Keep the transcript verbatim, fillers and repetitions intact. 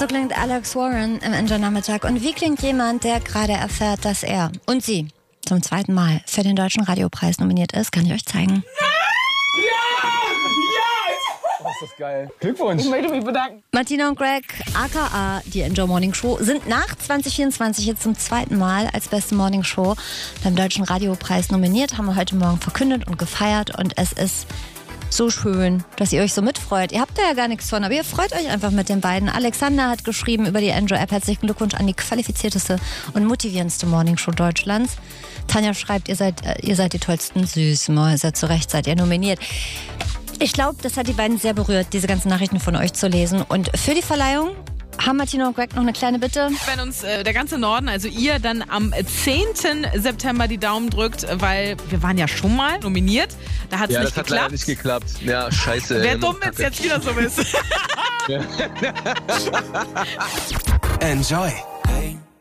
So klingt Alex Warren im Enjoy-Nachmittag. Und wie klingt jemand, der gerade erfährt, dass er und sie zum zweiten Mal für den Deutschen Radiopreis nominiert ist? Kann ich euch zeigen. Ja! Ja! Oh, ist das geil. Glückwunsch. Ich möchte mich bedanken. Martina und Greg, aka die Enjoy Morning Show, sind nach zwanzig vierundzwanzig jetzt zum zweiten Mal als beste Morning Show beim Deutschen Radiopreis nominiert. Haben wir heute Morgen verkündet und gefeiert. Und es ist so schön, dass ihr euch so mitfreut. Ihr habt da ja gar nichts von, aber ihr freut euch einfach mit den beiden. Alexander hat geschrieben über die Enjoy-App. Herzlichen Glückwunsch an die qualifizierteste und motivierendste Morningshow Deutschlands. Tanja schreibt, ihr seid, äh, ihr seid die tollsten Süßmäuse. Zu Recht seid ihr nominiert. Ich glaube, das hat die beiden sehr berührt, diese ganzen Nachrichten von euch zu lesen. Und für die Verleihung haben Martina und Greg noch eine kleine Bitte. Wenn uns äh, der ganze Norden, also ihr, dann am zehnten September die Daumen drückt, weil wir waren ja schon mal nominiert. Da hat es ja, nicht das geklappt. hat leider nicht geklappt. Ja, scheiße. Wer dumm ist, jetzt wieder so ist. Enjoy